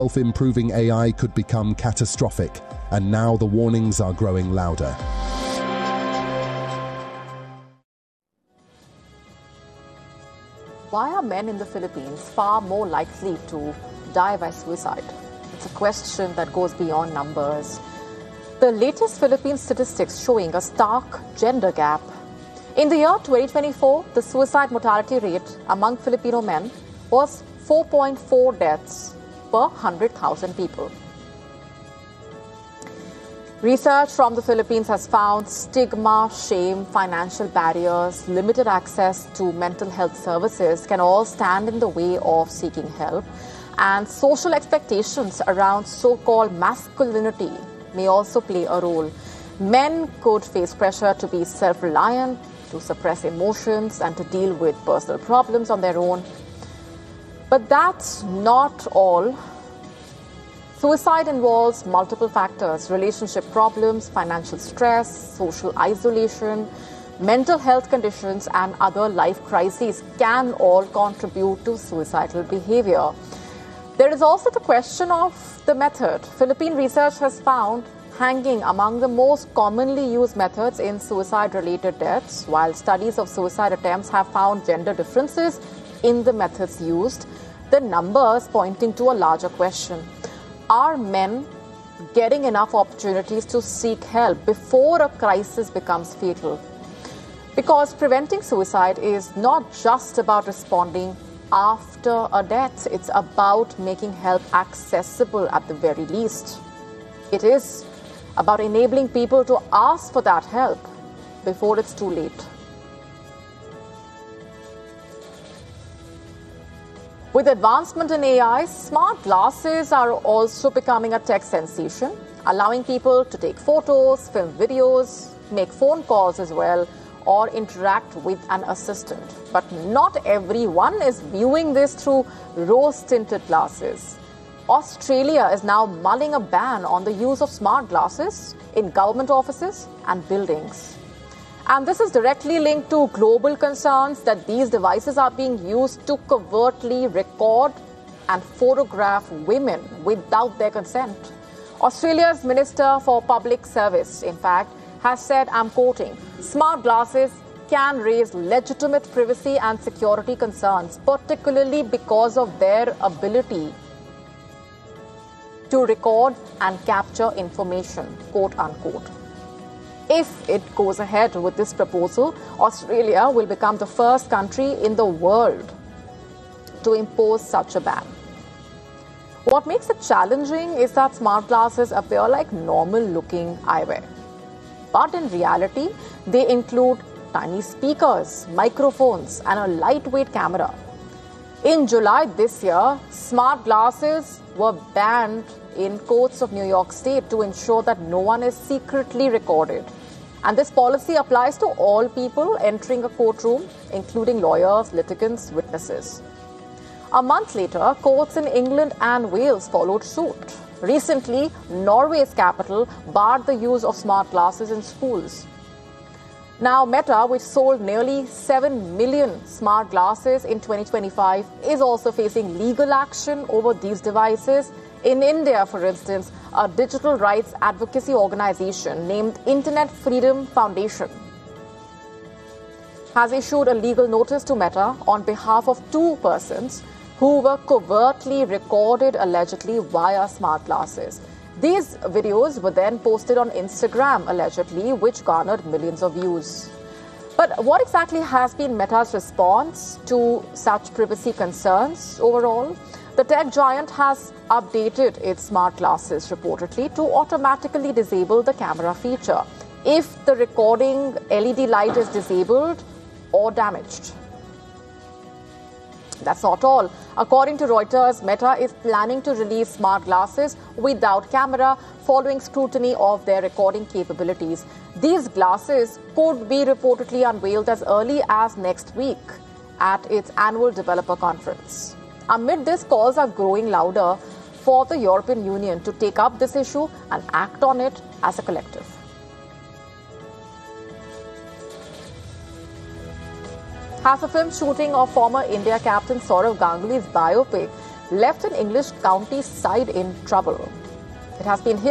Self-improving AI could become catastrophic, and now the warnings are growing louder. Why are men in the Philippines far more likely to die by suicide? It's a question that goes beyond numbers. The latest Philippine statistics showing a stark gender gap. In the year 2024, the suicide mortality rate among Filipino men was 4.4 deaths per 100,000 people. Research from the Philippines has found stigma, shame, financial barriers, limited access to mental health services can all stand in the way of seeking help, and social expectations around so-called masculinity may also play a role. Men could face pressure to be self-reliant, to suppress emotions, and to deal with personal problems on their own. But that's not all. Suicide involves multiple factors: relationship problems, financial stress, social isolation, mental health conditions, and other life crises can all contribute to suicidal behavior. There is also the question of the method. Philippine research has found hanging among the most commonly used methods in suicide-related deaths, while studies of suicide attempts have found gender differences in the methods used, the numbers pointing to a larger question. Are men getting enough opportunities to seek help before a crisis becomes fatal? Because preventing suicide is not just about responding after a death, it's about making help accessible at the very least. It is about enabling people to ask for that help before it's too late. With advancement in AI, smart glasses are also becoming a tech sensation, allowing people to take photos, film videos, make phone calls as well, or interact with an assistant. But not everyone is viewing this through rose-tinted glasses. Australia is now mulling a ban on the use of smart glasses in government offices and buildings. And this is directly linked to global concerns that these devices are being used to covertly record and photograph women without their consent. Australia's Minister for Public Service, in fact, has said, I'm quoting, "Smart glasses can raise legitimate privacy and security concerns, particularly because of their ability to record and capture information," quote unquote. If it goes ahead with this proposal, Australia will become the first country in the world to impose such a ban. What makes it challenging is that smart glasses appear like normal-looking eyewear. But in reality, they include tiny speakers, microphones, and a lightweight camera. In July this year, smart glasses were banned in courts of New York State to ensure that no one is secretly recorded. And this policy applies to all people entering a courtroom, including lawyers, litigants, witnesses. A month later, courts in England and Wales followed suit. Recently, Norway's capital barred the use of smart glasses in schools. Now, Meta, which sold nearly 7 million smart glasses in 2025, is also facing legal action over these devices. In India, for instance, a digital rights advocacy organization named Internet Freedom Foundation has issued a legal notice to Meta on behalf of two persons who were covertly recorded allegedly via smart glasses. These videos were then posted on Instagram, allegedly, which garnered millions of views. But what exactly has been Meta's response to such privacy concerns overall? The tech giant has updated its smart glasses reportedly to automatically disable the camera feature if the recording LED light is disabled or damaged. That's not all. According to Reuters, Meta is planning to release smart glasses without camera following scrutiny of their recording capabilities. These glasses could be reportedly unveiled as early as next week at its annual developer conference. Amid this, calls are growing louder for the European Union to take up this issue and act on it as a collective. As a film shooting of former India captain Sourav Ganguly's biopic left an English county side in trouble. It has been hit